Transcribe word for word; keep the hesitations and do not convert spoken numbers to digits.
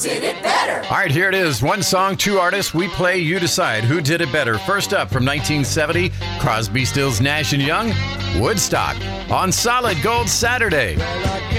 did it better? All right, here it is. One song, two artists. We play, you decide who did it better. First up from nineteen seventy, Crosby, Stills, Nash and Young, Woodstock on Solid Gold Saturday.